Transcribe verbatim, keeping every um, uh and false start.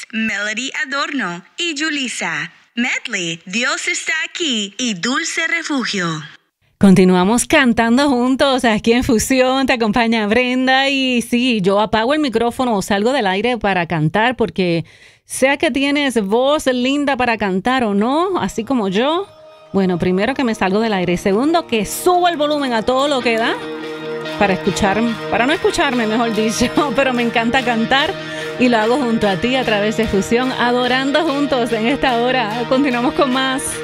Melody Adorno y Julissa. Medley, Dios está aquí y Dulce Refugio. Continuamos cantando juntos aquí en Fusión, te acompaña Brenda y sí, yo apago el micrófono o salgo del aire para cantar porque sea que tienes voz linda para cantar o no, así como yo, bueno, primero que me salgo del aire y segundo que subo el volumen a todo lo que da para escucharme, para no escucharme mejor dicho, pero me encanta cantar y lo hago junto a ti a través de Fusión, adorando juntos en esta hora. Continuamos con más.